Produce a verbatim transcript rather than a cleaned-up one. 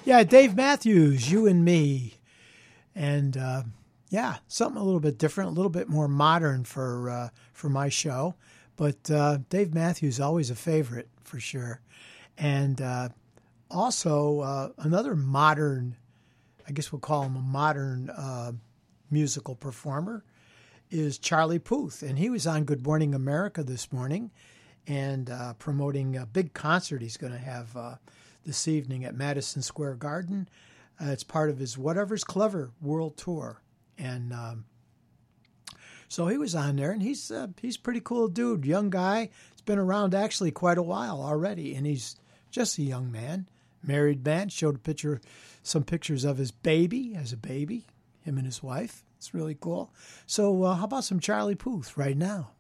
Yeah, Dave Matthews, You and Me. And uh, yeah, something a little bit different, a little bit more modern for uh, for my show. But uh, Dave Matthews, always a favorite for sure. And uh, also uh, another modern, I guess we'll call him a modern uh, musical performer, is Charlie Puth. And he was on Good Morning America this morning and uh, promoting a big concert he's going to have uh, this evening at Madison Square Garden. Uh, it's part of his Whatever's Clever World Tour. And um, so he was on there, and he's uh, he's a pretty cool dude, young guy. He's been around actually quite a while already, and he's just a young man, married man. Showed a picture, some pictures of his baby as a baby, him and his wife. It's really cool. So uh, how about some Charlie Puth right now?